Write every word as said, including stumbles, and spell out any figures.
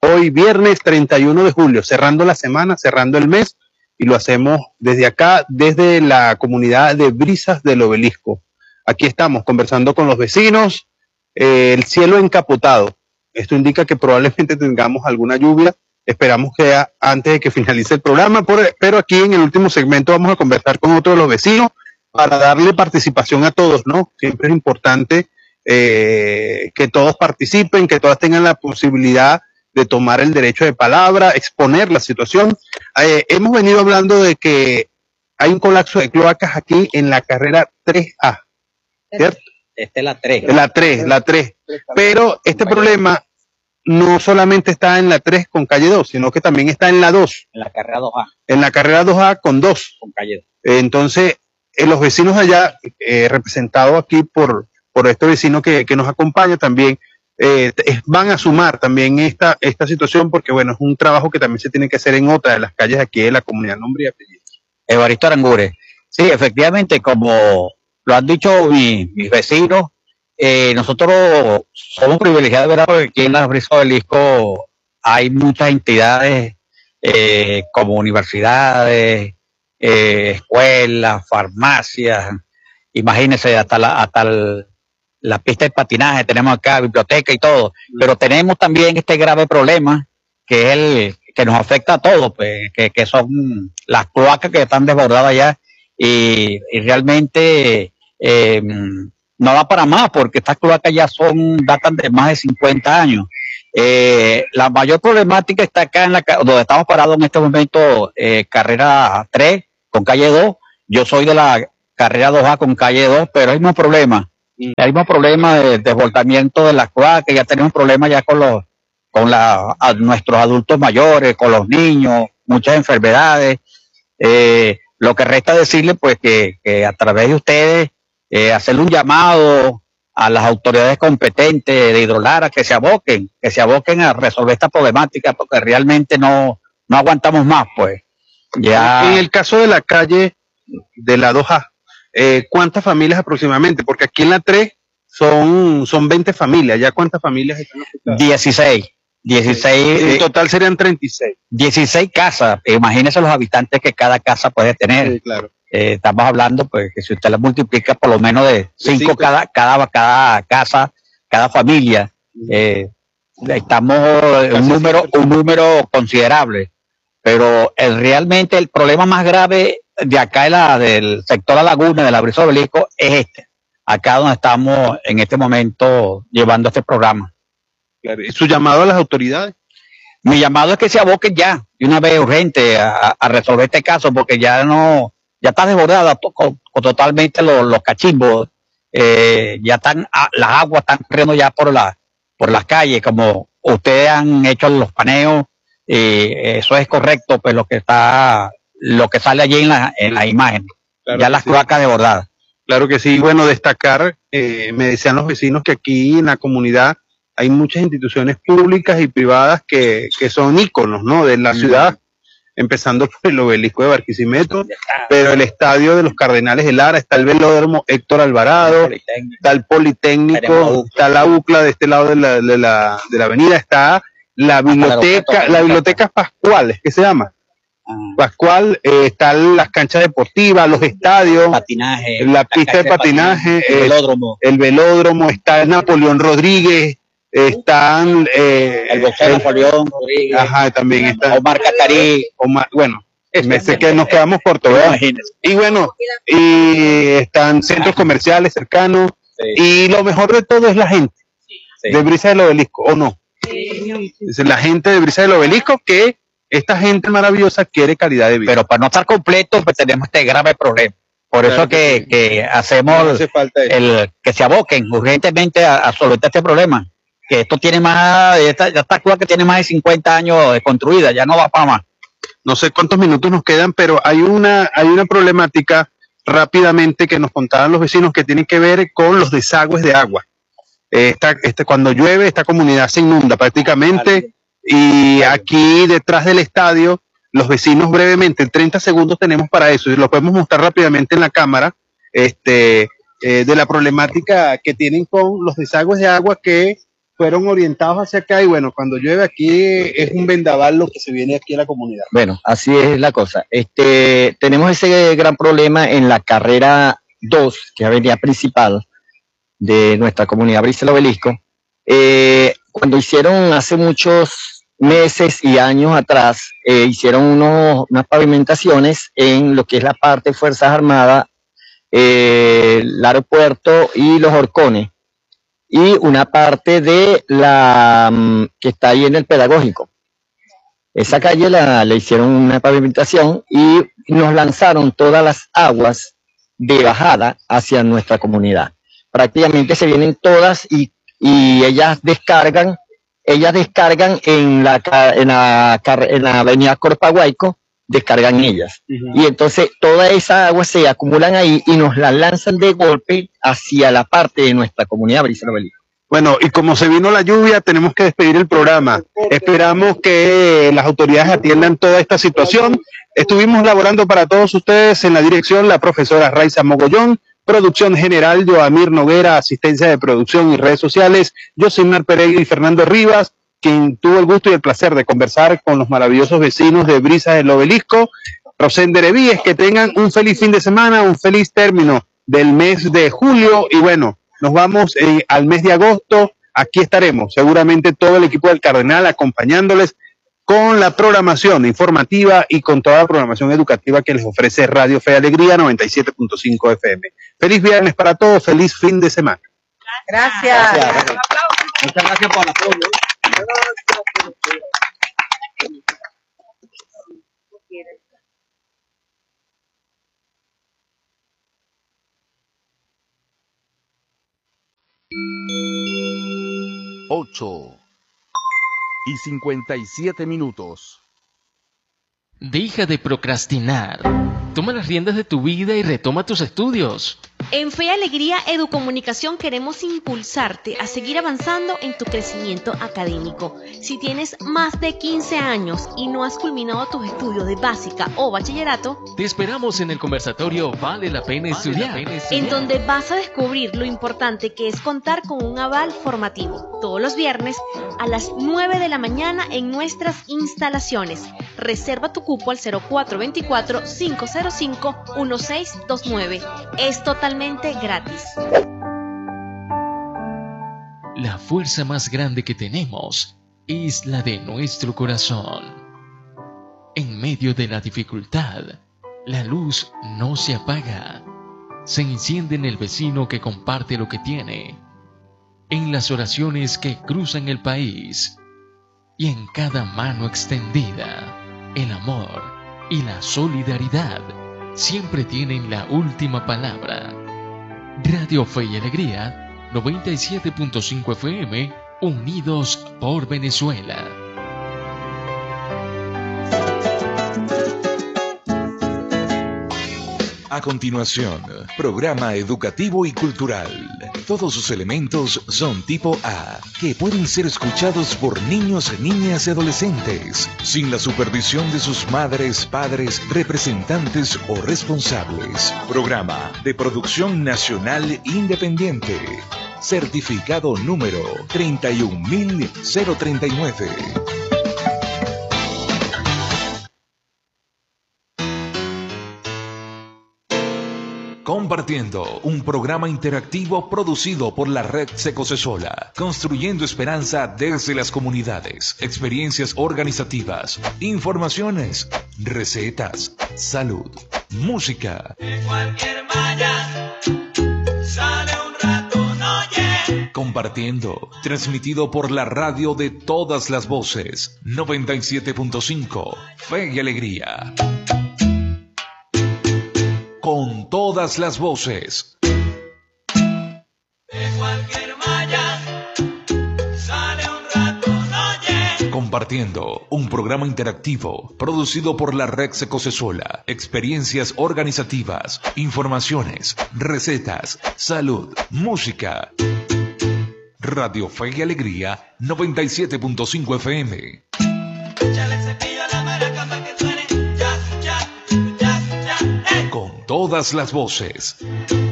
hoy viernes treinta y uno de julio, cerrando la semana, cerrando el mes, y lo hacemos desde acá, desde la comunidad de Brisas del Obelisco. Aquí estamos conversando con los vecinos, eh, el cielo encapotado. Esto indica que probablemente tengamos alguna lluvia. Esperamos que a, antes de que finalice el programa, por, pero aquí en el último segmento vamos a conversar con otro de los vecinos para darle participación a todos, ¿no? Siempre es importante eh, que todos participen, que todas tengan la posibilidad de tomar el derecho de palabra, exponer la situación. Eh, hemos venido hablando de que hay un colapso de cloacas aquí en la carrera tres A, ¿cierto? Esta es la tres. La tres, la tres. Pero este problema no solamente está en la tres con calle dos, sino que también está en la dos. En la carrera dos A. En la carrera dos A con dos. Con calle dos. Entonces, eh, los vecinos allá, eh, representados aquí por, por este vecino que, que nos acompaña también, eh, van a sumar también esta, esta situación porque, bueno, es un trabajo que también se tiene que hacer en otra de las calles aquí de la comunidad. Nombre y apellido. Evaristo Arangure. Sí, efectivamente, como lo han dicho mi, mis vecinos, eh, nosotros somos privilegiados, ¿verdad? Porque aquí en la Brisas del Obelisco hay muchas entidades eh, como universidades, eh, escuelas, farmacias, imagínense, hasta la, hasta el, la pista de patinaje, tenemos acá biblioteca y todo, pero tenemos también este grave problema que es el que nos afecta a todos, pues, que, que son las cloacas que están desbordadas ya y, y realmente eh, no da para más porque estas cloacas ya son, datan de más de cincuenta años. Eh, la mayor problemática está acá en la donde estamos parados en este momento, eh, carrera tres con calle dos. Yo soy de la carrera dos A con calle dos, pero hay un problema. Hay un problema de desbordamiento de las cloacas, ya tenemos problemas ya con los con la, a nuestros adultos mayores, con los niños, muchas enfermedades. Eh, lo que resta decirle pues que, que a través de ustedes eh, hacerle un llamado a las autoridades competentes de Hidrolara que se aboquen, que se aboquen a resolver esta problemática porque realmente no, no aguantamos más, pues. Ya. En el caso de la calle de la dos A, eh, ¿cuántas familias aproximadamente? Porque aquí en la tres son, son veinte familias, ¿ya cuántas familias están afectadas? dieciséis. dieciséis. En total serían treinta y seis. dieciséis casas. Imagínense los habitantes que cada casa puede tener. Sí, claro. Eh, estamos hablando, pues, que si usted la multiplica por lo menos de cinco, cinco. Cada, cada, cada casa, cada familia, eh, estamos en un número, un número considerable. Pero el, realmente el problema más grave de acá de la, del sector La Laguna, de la Brisas del Obelisco, es este. Acá donde estamos en este momento llevando este programa. Claro. ¿Y su llamado a las autoridades? Mi llamado es que se aboquen ya, de una vez urgente, a, a resolver este caso, porque ya no, ya está desbordada to, con, con totalmente los, los cachimbos, eh, ya están, a, las aguas están corriendo ya por la, por las calles, como ustedes han hecho los paneos, eh, eso es correcto, pues lo que está, lo que sale allí en la, en la imagen, claro, ya las sí. Cloacas desbordadas. Claro que sí, bueno, destacar, eh, me decían los vecinos que aquí en la comunidad hay muchas instituciones públicas y privadas que, que son íconos, ¿no? De la ciudad, empezando por el Obelisco de Barquisimeto, pero el estadio de los Cardenales de Lara, está el velódromo Héctor Alvarado, está el Politécnico, está la U C L A de este lado de la, de la, de la avenida, está la biblioteca, la biblioteca Pascual, ¿qué se llama? Pascual, eh, están las canchas deportivas, los estadios, patinaje, la pista la de patinaje, patinaje el, velódromo. el velódromo, está el Napoleón Rodríguez, están eh, el boxeo Napoleón Rodríguez, ajá, también está Omar Cacarí, Omar, bueno, me sé que nos quedamos cortos, ¿verdad? Y bueno, y están centros comerciales cercanos, sí. Y lo mejor de todo es la gente sí. de Brisas del Obelisco, ¿o no? Sí. Es la gente de Brisas del Obelisco que esta gente maravillosa quiere calidad de vida. Pero para no estar completo, pues tenemos este grave problema. Por claro eso que, que, que hacemos no hace falta el que se aboquen urgentemente a, a solventar este problema. Que esto tiene más, esta, ya está claro que tiene más de cincuenta años de construida, ya no va para más. No sé cuántos minutos nos quedan, pero hay una, hay una problemática rápidamente que nos contaban los vecinos que tiene que ver con los desagües de agua. Esta, este, cuando llueve, esta comunidad se inunda prácticamente. Y aquí detrás del estadio, los vecinos brevemente, en treinta segundos tenemos para eso, y lo podemos mostrar rápidamente en la cámara, este, eh, de la problemática que tienen con los desagües de agua que fueron orientados hacia acá y bueno, cuando llueve aquí es un vendaval lo que se viene aquí a la comunidad. Bueno, así es la cosa. Este, tenemos ese gran problema en la carrera dos, que es la avenida principal de nuestra comunidad Brisas del Obelisco. Eh, cuando hicieron hace muchos meses y años atrás, eh, hicieron unos, unas pavimentaciones en lo que es la parte de Fuerzas Armadas, eh, el aeropuerto y los Horcones, y una parte de la um, que está ahí en el Pedagógico. Esa calle la, le hicieron una pavimentación y nos lanzaron todas las aguas de bajada hacia nuestra comunidad. Prácticamente se vienen todas y, y ellas descargan, ellas descargan en la, en la, en la avenida Corpaguayco, descargan ellas. Uh-huh. Y entonces toda esa agua se acumulan ahí y nos la lanzan de golpe hacia la parte de nuestra comunidad Brisas del Obelisco. Bueno, y como se vino la lluvia, tenemos que despedir el programa. Esperamos que las autoridades atiendan toda esta situación. Estuvimos laborando para todos ustedes en la dirección la profesora Raiza Mogollón, producción general Joamir Noguera, asistencia de producción y redes sociales, Josimar Pereira y Fernando Rivas, quien tuvo el gusto y el placer de conversar con los maravillosos vecinos de Brisas del Obelisco. Rosén Derevíes, que tengan un feliz fin de semana, un feliz término del mes de julio y bueno, nos vamos eh, al mes de agosto. Aquí estaremos, seguramente todo el equipo del Cardenal acompañándoles con la programación informativa y con toda la programación educativa que les ofrece Radio Fe y Alegría noventa y siete punto cinco F M. Feliz viernes para todos, feliz fin de semana. Gracias. Gracias. Muchas gracias por el apoyo. Ocho y cincuenta y siete minutos. Deja de procrastinar. Toma las riendas de tu vida y retoma tus estudios. En Fe y Alegría Educomunicación queremos impulsarte a seguir avanzando en tu crecimiento académico. Si tienes más de quince años y no has culminado tus estudios de básica o bachillerato, te esperamos en el conversatorio Vale la Pena Estudiar, vale la pena estudiar, en donde vas a descubrir lo importante que es contar con un aval formativo. Todos los viernes a las nueve de la mañana en nuestras instalaciones. Reserva tu cupo al cero cuatro dos cuatro, cinco cero cinco, uno seis dos nueve. Es totalmente gratis. La fuerza más grande que tenemos es la de nuestro corazón. En medio de la dificultad, la luz no se apaga. Se enciende en el vecino que comparte lo que tiene, en las oraciones que cruzan el país y en cada mano extendida. El amor y la solidaridad siempre tienen la última palabra. Radio Fe y Alegría, noventa y siete punto cinco F M, unidos por Venezuela. A continuación, programa educativo y cultural. Todos sus elementos son tipo A, que pueden ser escuchados por niños, niñas y adolescentes, sin la supervisión de sus madres, padres, representantes o responsables. Programa de producción nacional independiente. Certificado número treinta y un mil treinta y nueve. Compartiendo, un programa interactivo producido por la Red Secocesola, construyendo esperanza desde las comunidades, experiencias organizativas, informaciones, recetas, salud, música. De cualquier malla sale un ratón, oye. Compartiendo, transmitido por la radio de todas las voces, noventa y siete punto cinco, Fe y Alegría. Con todas las voces. De cualquier malla sale un ratón, oye. Compartiendo, un programa interactivo producido por la Red Secocesola, experiencias organizativas, informaciones, recetas, salud, música. Radio Fe y Alegría, noventa y siete punto cinco F M. Échale el cepillo a la maraca pa' que suene. Ya, ya, ya, ya, eh. Con todas las voces.